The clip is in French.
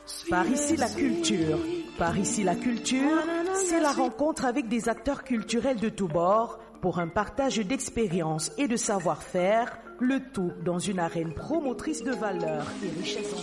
Par ici la culture. Par ici la culture, c'est la rencontre avec des acteurs culturels de tous bords pour un partage d'expériences et de savoir-faire, le tout dans une arène promotrice de valeurs et richesses.